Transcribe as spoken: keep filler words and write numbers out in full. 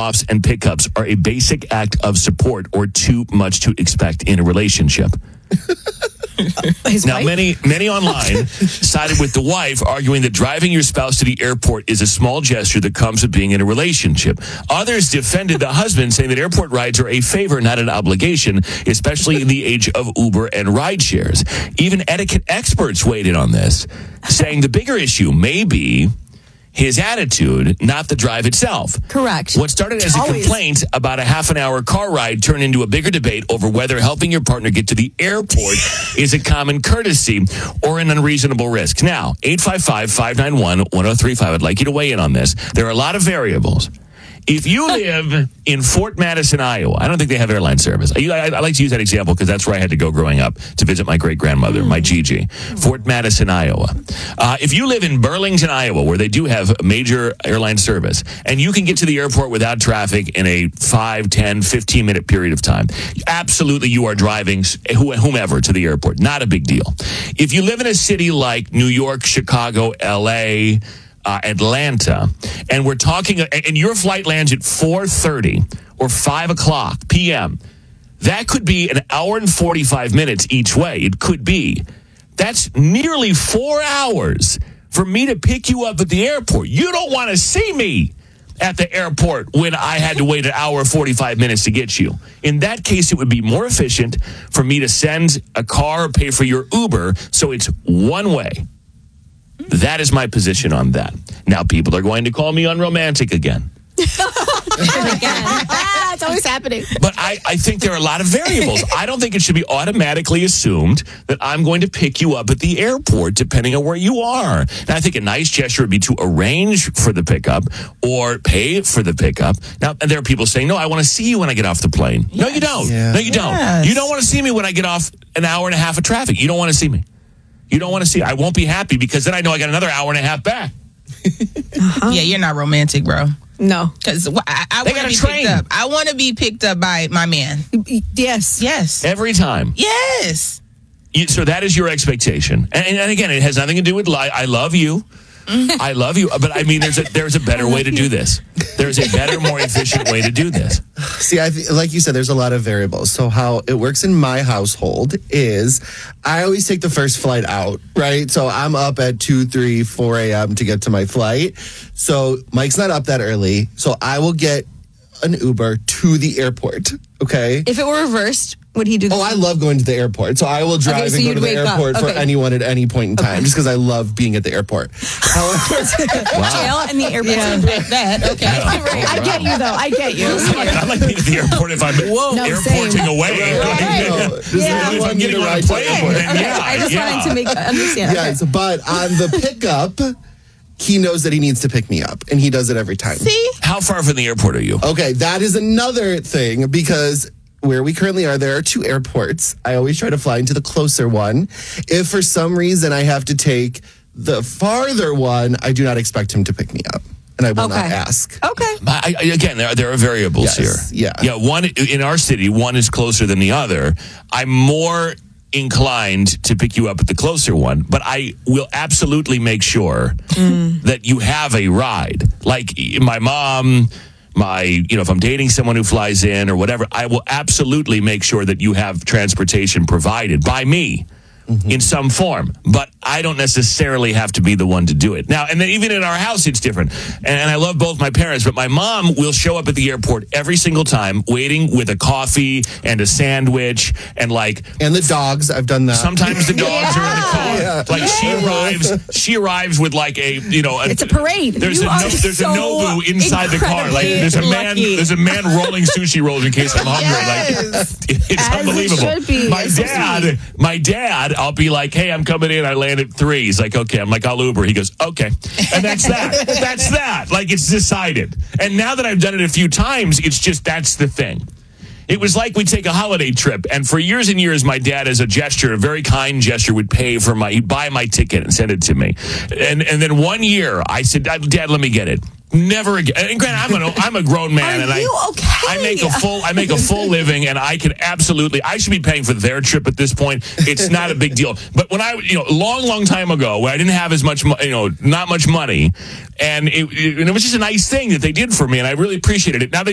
drop-offs and pickups are a basic act of support or too much to expect in a relationship. His now, wife? many many online sided with the wife, arguing that driving your spouse to the airport is a small gesture that comes with being in a relationship. Others defended the husband, saying that airport rides are a favor, not an obligation, especially in the age of Uber and ride shares. Even etiquette experts weighed in on this, saying the bigger issue may be his attitude, not the drive itself. Correct. What started as a Always. complaint about a half an hour car ride turned into a bigger debate over whether helping your partner get to the airport is a common courtesy or an unreasonable risk. Now, eight five five, five nine one, one oh three five. I'd like you to weigh in on this. There are a lot of variables. If you live in Fort Madison, Iowa, I don't think they have airline service. I, I, I like to use that example because that's where I had to go growing up to visit my great-grandmother, my Gigi. Fort Madison, Iowa. Uh, if you live in Burlington, Iowa, where they do have major airline service, and you can get to the airport without traffic in a five, ten, fifteen-minute period of time, absolutely you are driving whomever to the airport. Not a big deal. If you live in a city like New York, Chicago, L A, Uh, Atlanta, and we're talking, and your flight lands at four thirty or five o'clock p.m., that could be an hour and forty-five minutes each way. It could be. That's nearly four hours for me to pick you up at the airport. You don't want to see me at the airport when I had to wait an hour and forty-five minutes to get you. In that case, it would be more efficient for me to send a car or pay for your Uber so it's one way. That is my position on that. Now, people are going to call me unromantic again. ah, it's always happening. But I, I think there are a lot of variables. I don't think it should be automatically assumed that I'm going to pick you up at the airport, depending on where you are. And I think a nice gesture would be to arrange for the pickup or pay for the pickup. Now, and there are people saying, no, I want to see you when I get off the plane. Yes. No, you don't. Yeah. No, you don't. Yes. You don't want to see me when I get off an hour and a half of traffic. You don't want to see me. You don't want to see. I won't be happy because then I know I got another hour and a half back. uh-huh. Yeah, you're not romantic, bro. No. Because I, I want to be train. picked up. I want to be picked up by my man. Yes. Yes. Every time. Yes. You, so that is your expectation. And, and again, it has nothing to do with lie. I love you. I love you. But I mean, there's a there's a better way to do this. There's a better, more efficient way to do this. See, I th- like you said, there's a lot of variables. So how it works in my household is I always take the first flight out, right? So I'm up at two, three, four a.m. to get to my flight. So Mike's not up that early. So I will get an Uber to the airport, okay? If it were reversed, would he do that? Oh, I love going to the airport. So I will drive Okay, so and go you'd to the wake up. airport for Okay. anyone at any point in time, Okay. just because I love being at the airport. However, Jail and the airport. Yeah, that. Okay. I get you, though. I get you. I like being at the airport if I'm No, airporting same. away. Right. No, this is Yeah. the If one I'm getting you on a ride to the plane, airport. then Okay, yeah. I just yeah. wanted to make understand. Okay. Yes, but on the pickup, he knows that he needs to pick me up, and he does it every time. See? How far from the airport are you? Okay, that is another thing, because where we currently are, there are two airports. I always try to fly into the closer one. If for some reason I have to take the farther one, I do not expect him to pick me up, and I will Okay. not ask. Okay. I, I, again, there, there are variables Yes, here. yeah. Yeah, one in our city, one is closer than the other. I'm more inclined to pick you up at the closer one, but I will absolutely make sure Mm. that you have a ride. Like my mom, my, you know, if I'm dating someone who flies in or whatever, I will absolutely make sure that you have transportation provided by me. Mm-hmm. In some form, but I don't necessarily have to be the one to do it. Now, and then even in our house, it's different. And I love both my parents, but my mom will show up at the airport every single time, waiting with a coffee and a sandwich and like. And the dogs, I've done that. Sometimes the dogs are in the car. Yeah. Like she arrives, she arrives with like a, you know, a, It's a parade. There's You a are no, there's so a Nobu inside the car. Like incredibly there's a man, lucky. there's a man rolling sushi rolls in case I'm hungry. Yes. Like it's As it unbelievable. should be. My It's so dad, my dad, I'll be like, hey, I'm coming in. I land at three. He's like, okay. I'm like, I'll Uber. He goes, okay. And that's that. That's that. Like it's decided. And now that I've done it a few times, it's just that's the thing. It was like we take a holiday trip, and for years and years, my dad, as a gesture, a very kind gesture, would pay for my, he'd buy my ticket and send it to me. And and then one year, I said, Dad, let me get it. Never again. And granted, I'm a, I'm a grown man, Are and I you okay? I make a full I make a full living, and I can absolutely I should be paying for their trip at this point. It's not a big deal. But when I you know long long time ago, when I didn't have as much mo- you know not much money, and it, it, and it was just a nice thing that they did for me, and I really appreciated it. Now they